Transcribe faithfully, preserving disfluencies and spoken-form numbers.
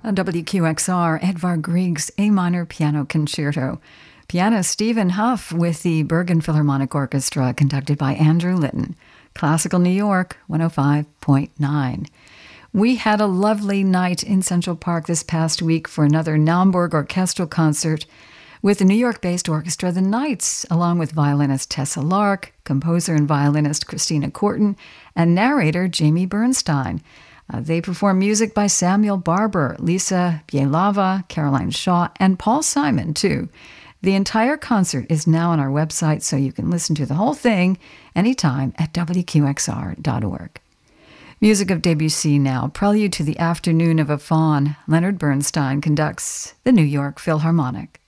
On W Q X R, Edvard Grieg's A minor piano concerto. Pianist Stephen Huff with the Bergen Philharmonic Orchestra, conducted by Andrew Litton. Classical New York, one oh five point nine. We had a lovely night in Central Park this past week for another Naumburg orchestral concert with the New York-based orchestra The Knights, along with violinist Tessa Lark, composer and violinist Christina Corton, and narrator Jamie Bernstein. Uh, they perform music by Samuel Barber, Lisa Bielava, Caroline Shaw, and Paul Simon, too. The entire concert is now on our website, so you can listen to the whole thing anytime at W Q X R dot org. Music of Debussy now, Prelude to the Afternoon of a Faun. Leonard Bernstein conducts the New York Philharmonic.